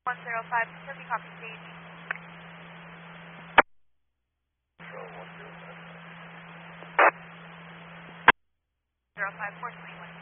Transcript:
105, Turkey copy stage. Control 105. 05, 421.